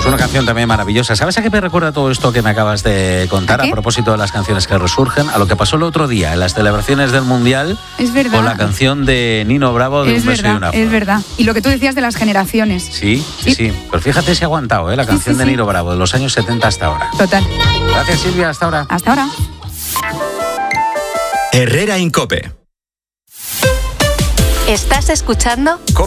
una canción también maravillosa. ¿Sabes a qué me recuerda todo esto que me acabas de contar? A propósito de las canciones que resurgen, a lo que pasó el otro día en las celebraciones del Mundial. Es verdad. Con la canción de Nino Bravo de Un beso y una flor. Es verdad. Y lo que tú decías de las generaciones. Sí. Pero fíjate si ha aguantado, la canción de Nino Bravo, de los años 70 hasta ahora. Total. Gracias, Silvia. Hasta ahora. Hasta ahora. Herrera en COPE. ¿Estás escuchando? COPE.